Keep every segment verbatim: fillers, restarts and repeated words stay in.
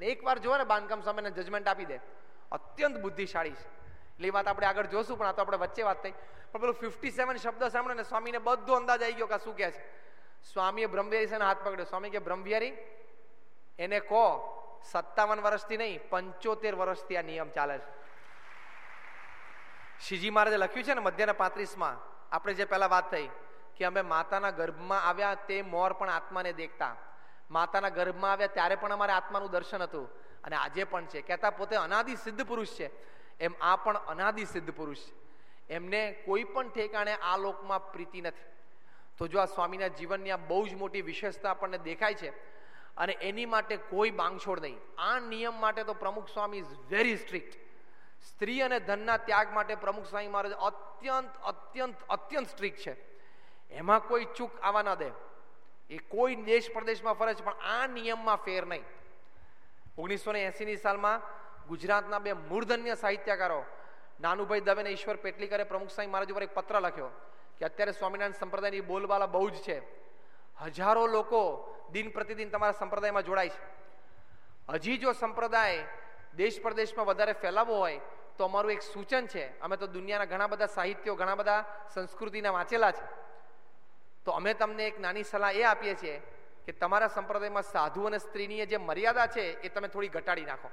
અને એકવાર જોવે ને બાંધકામ સામે જજમેન્ટ આપી દે, અત્યંત બુદ્ધિશાળી છે. એટલે એ વાત આપણે આગળ જોશું, પણ આ તો આપણે વચ્ચે વાત થઈ. પણ પેલું ફિફ્ટી સેવન શબ્દ સાંભળે ને સ્વામીને બધો અંદાજ આવી ગયો કે શું કહે છે. સ્વામીએ બ્રહ્મવિહારી સાહેબનો હાથ પકડ્યો. સ્વામી કે બ્રહ્મવિહારી એને કહો સત્તાવન વર્ષથી નહીં પંચોતેર વર્ષથી આ નિયમ ચાલે છે. શ્રીજી મહારાજે લખ્યું છે ને મધ્યના પાંત્રીસમાં, આપણે જે પહેલા વાત થઈ કે અમે માતાના ગર્ભમાં આવ્યા તે મોર પણ આત્માને દેખતા. માતાના ગર્ભમાં આવ્યા ત્યારે પણ અમારે આત્માનું દર્શન હતું, અને આજે પણ છે. કહેતા પોતે અનાદિ સિદ્ધ પુરુષ છે, એમ આ પણ અનાદિ સિદ્ધ પુરુષ છે. એમને કોઈ પણ ઠેકાણે આ લોકમાં પ્રીતિ નથી. તો જો આ સ્વામીના જીવનની આ બહુ જ મોટી વિશેષતા આપણને દેખાય છે, અને એની માટે કોઈ બાંગછોડ નહીં. આ નિયમ માટે તો પ્રમુખ સ્વામી ઇઝ વેરી સ્ટ્રિક્ટ. સ્ત્રી અને ધનના ત્યાગ માટે પ્રમુખ સ્વામી મહારાજ અત્યંત અત્યંત અત્યંત સ્ટ્રિક્ટ છે. એમાં કોઈ ચૂક આવવા ન દે. એ કોઈ દેશ પ્રદેશમાં ફરે છે, પણ આ નિયમમાં ફેર નહીં. ઓગણીસો ને એસી ની સાલમાં ગુજરાતના બે મૂર્ધન્ય સાહિત્યકારો નાનુભાઈ દવે અને ઈશ્વર પેટલીકરે પ્રમુખ સ્વામી મહારાજ ઉપર એક પત્ર લખ્યો કે અત્યારે સ્વામિનારાયણ સંપ્રદાયની બોલબાલા બહુ જ છે. હજારો લોકો દિન પ્રતિદિન તમારા સંપ્રદાયમાં જોડાય છે. હજી જો સંપ્રદાય દેશ પ્રદેશમાં વધારે ફેલાવવો હોય તો અમારું એક સૂચન છે, અમે તો દુનિયાના ઘણા બધા સાહિત્યો ઘણા બધા સંસ્કૃતિના વાંચેલા છે, તો અમે તમને એક નાની સલાહ એ આપીએ છીએ કે તમારા સંપ્રદાયમાં સાધુ અને સ્ત્રીની જે મર્યાદા છે એ તમે થોડી ઘટાડી નાખો.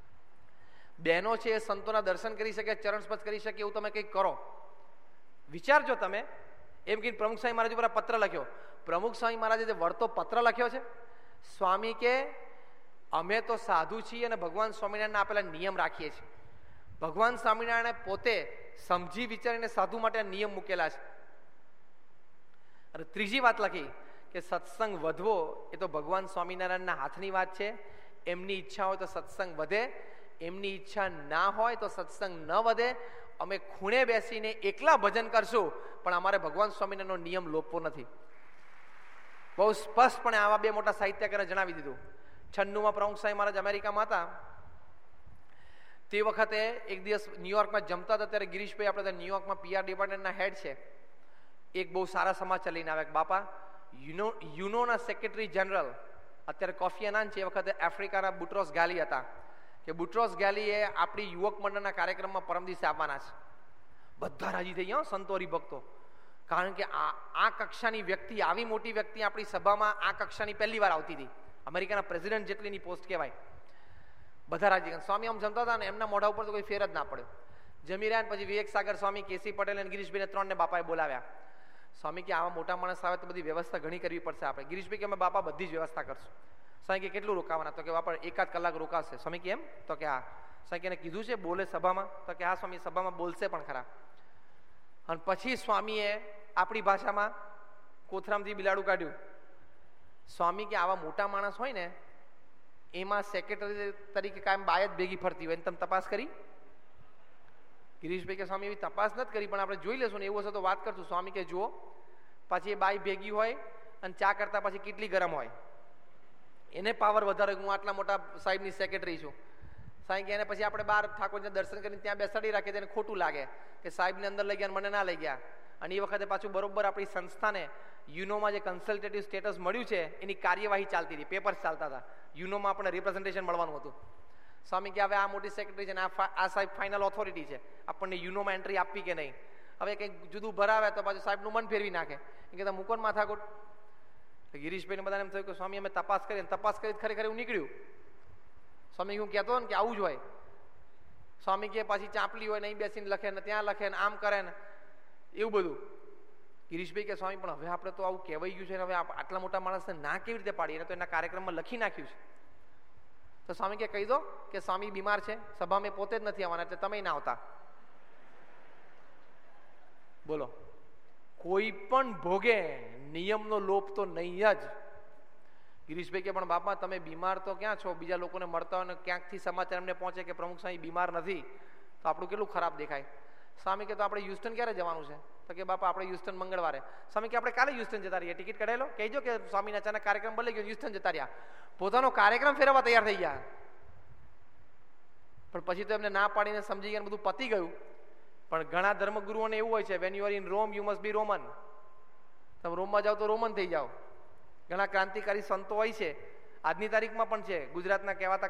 બહેનો છે એ સંતોના દર્શન કરી શકે, ચરણ સ્પર્શ કરી શકે, એવું તમે કંઈક કરો. વિચારજો તમે. એમ કે પ્રમુખ સ્વામી મહારાજ ઉપર પત્ર લખ્યો. પ્રમુખ સ્વામી મહારાજે જે વળતો પત્ર લખ્યો છે, સ્વામી કે અમે તો સાધુ છીએ અને ભગવાન સ્વામિનારાયણના આપેલા નિયમ રાખીએ છીએ. ભગવાન સ્વામિનારાયણે પોતે સમજી વિચારીને સાધુ માટે નિયમ મૂકેલા છે. અને ત્રીજી વાત લખી કે સત્સંગ વધવો એ તો ભગવાન સ્વામિનારાયણના હાથની વાત છે. એમની ઈચ્છા હોય તો સત્સંગ વધે, એમની ઈચ્છા ના હોય તો સત્સંગ ન વધે. અમે ખૂણે બેસીને એકલા ભજન કરશું, પણ અમારે ભગવાન સ્વામિનારાયણનો નિયમ લોપવો નથી. બહુ સ્પષ્ટપણે આવા બે મોટા સાહિત્યકારે જણાવી દીધું. છન્નુમાં પ્રમુખ સ્વામી મહારાજ અમેરિકામાં હતા. તે વખતે એક દિવસ ન્યુયોર્કમાં જમતા હતા, ત્યારે ગિરીશભાઈ આપણે ત્યાં ન્યુયોર્કમાં પીઆર ડિપાર્ટમેન્ટના હેડ છે, એક બહુ સારા સમાચાર લઈને આવ્યા કે બાપા યુનો યુનોના સેક્રેટરી જનરલ અત્યારે કોફી અનાન છે, એ વખતે આફ્રિકાના બુટ્રોસ ગાલી હતા, કે બુટ્રોસ ગાલી એ આપણી યુવક મંડળના કાર્યક્રમમાં પરમ દિવસે આવવાના છે. બધા રાજી થઈ ગયા સંતો હરિભક્તો, કારણ કે આ આ કક્ષાની વ્યક્તિ, આવી મોટી વ્યક્તિ આપણી સભામાં આ કક્ષાની પહેલી વાર આવતી હતી. અમેરિકાના પ્રેસિડેન્ટ જેટલીની પોસ્ટ કહેવાય. બધા રાજી ગયા. સ્વામી આમ જમતા હતા ને એમના મોઢા ઉપર તો કોઈ ફેર જ ના પડ્યો. જમી રહ્યા ને પછી વિવેક સાગર સ્વામી, કેસી પટેલ અને ગિરીશભાઈને ત્રણને બાપાએ બોલાવ્યા. સ્વામી કે આવા મોટા માણસ આવે તો બધી વ્યવસ્થા ઘણી કરવી પડશે આપણે. ગિરીશભાઈ કે અમે બાપા બધી જ વ્યવસ્થા કરશું. સ્વામી કે કેટલું રોકાવાના? તો કે બાપા એકાદ કલાક રોકાશે. સ્વામી કે એમ? તો કે હા. સ્વામી કે એને કીધું છે બોલે સભામાં? તો કે હા સ્વામી, સભામાં બોલશે પણ ખરા. અને પછી સ્વામીએ આપણી ભાષામાં કોથરામથી બિલાડું કાઢ્યું. સ્વામી કે આવા મોટા માણસ હોય ને એમાં સેક્રેટરી તરીકે કાયમ બાય જ ભેગી ફરતી હોય, તમે તપાસ કરી? ગિરીશભાઈ કે સ્વામી એવી તપાસ નથી કરી, પણ આપણે જોઈ લેશું ને એવું હશે તો વાત કરશું. સ્વામી કે જુઓ, પાછી એ બાઈ ભેગી હોય અને ચા કરતા પછી કેટલી ગરમ હોય, એને પાવર વધારે. હું આટલા મોટા સાહેબની સેક્રેટરી છું. સાહેબ કે એને પછી આપણે બહાર ઠાકોરજીને દર્શન કરીને ત્યાં બેસાડી રાખીએ, તેને ખોટું લાગે કે સાહેબને અંદર લઈ ગયા મને ના લઈ ગયા. અને એ વખતે પાછું બરોબર આપણી સંસ્થાને યુનોમાં જે કન્સલ્ટેટિવ સ્ટેટસ મળ્યું છે એની કાર્યવાહી ચાલતી હતી, પેપર્સ ચાલતા હતા. યુનોમાં આપણને રિપ્રેઝન્ટેશન મળવાનું હતું. સ્વામી કે હવે આ મોટી સેક્રેટરી છે ને આ સાહેબ ફાઇનલ ઓથોરિટી છે, આપણને યુનોમાં એન્ટ્રી આપવી કે નહીં. હવે કંઈક જુદું ભરાવે તો પાછું સાહેબનું મન ફેરવી નાખે. એ કહેતા મૂકો ને માથાકૂટ. ગિરીશભાઈને બધાને એમ થયું કે સ્વામી અમે તપાસ કરી, તપાસ કરી ખરેખર એવું નીકળ્યું. સ્વામી હું કહેતો ને કે આવું જ હોય. સ્વામી કે પાછી ચાંપલી હોય ને અહીં બેસીને લખે ને ત્યાં લખે ને આમ કરે ને એવું બધું. ગિરીશભાઈ કે સ્વામી પણ હવે આપણે તો આવું કહેવાઈ ગયું છે ને હવે આટલા મોટા માણસને ના કેવી રીતે પાડીએ? એને તો એના કાર્યક્રમમાં લખી નાખ્યું છે. તો સ્વામી કે કહી દો કે સ્વામી બીમાર છે, સભામાં પોતે જ નથી આવવાના, એટલે તમે ના આવતા. બોલો, કોઈ પણ ભોગે નિયમનો લોપ તો નહીં જ. ગિરીશભાઈ કે પણ બાપા તમે બીમાર તો ક્યાં છો? બીજા લોકોને મળતા હોય ને ક્યાંકથી સમાચાર એમને પહોંચે કે પ્રમુખ સ્વામી બીમાર નથી, તો આપણું કેટલું ખરાબ દેખાય. સ્વામી કે તો આપણે હ્યુસ્ટન ક્યારે જવાનું છે? તો કે બાપા આપણે હ્યુસ્ટન મંગળવારે. સ્વામી કે આપણે કાલે હ્યુસ્ટન જતા રહીએ, ટિકિટ કઢાયેલો કહેજો કે સ્વામીના અચાનક કાર્યક્રમ બદલાઈ ગયો, હ્યુસ્ટન જતા રહ્યા. પોતાનો કાર્યક્રમ ફેરવવા તૈયાર થઈ ગયા, પણ પછી તો એમને ના પાડીને સમજી ગયા, બધું પતી ગયું. પણ ઘણા ધર્મગુરુઓને એવું હોય છે, when you are in Rome you must be Roman. તમે રોમમાં જાઓ તો રોમન થઈ જાઓ. ઘણા ક્રાંતિકારી સંતો હોય છે, આજની તારીખમાં પણ છે. ગુજરાતના કહેવાતા